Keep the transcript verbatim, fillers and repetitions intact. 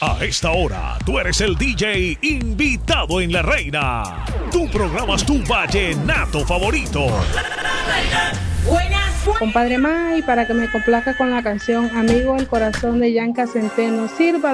A esta hora, tú eres el D J invitado en La Reina. Tú programas tu vallenato favorito. Buenas, buenas. Compadre May, para que me complazca con la canción Amigo del Corazón de Yanka Centeno, sirva